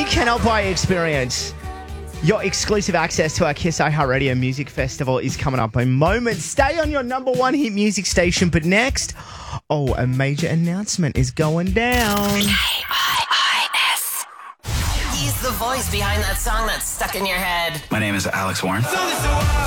cannot buy experience. Your exclusive access to our Kiss iHeartRadio Music Festival is coming up in moments. Stay on your number one hit music station. But next, a major announcement is going down. K-I-I-S. He's the voice behind that song that's stuck in your head. My name is Alex Warren.